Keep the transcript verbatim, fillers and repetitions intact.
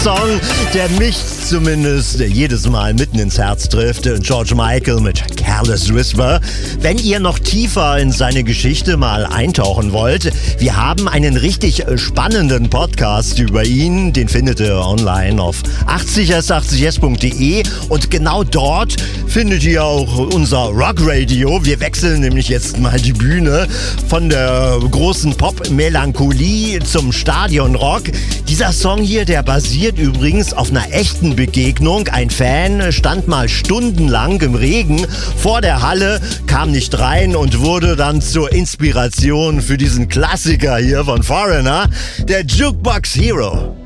Song, der mich zumindest jedes Mal mitten ins Herz trifft. George Michael mit Careless Whisper. Wenn ihr noch tiefer in seine Geschichte mal eintauchen wollt, wir haben einen richtig spannenden Podcast über ihn. Den findet ihr online auf achtzig s achtzig s punkt de und genau dort findet ihr auch unser Rockradio. Wir wechseln nämlich jetzt mal die Bühne von der großen Pop-Melancholie zum Stadionrock. Dieser Song hier, der basiert übrigens auf einer echten Begegnung. Ein Fan stand mal stundenlang im Regen vor der Halle, kam nicht rein und wurde dann zur Inspiration für diesen Klassiker hier von Foreigner, der Jukebox Hero.